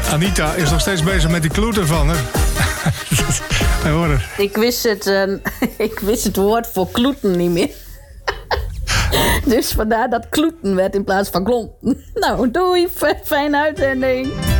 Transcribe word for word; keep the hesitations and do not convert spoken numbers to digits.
Anita is nog steeds bezig met die kloeten van haar. Wij horen. Ik wist het, uh, ik wist het woord voor kloeten niet meer. Dus vandaar dat kloeten werd in plaats van klomp. Nou, doei. Fijne uitzending.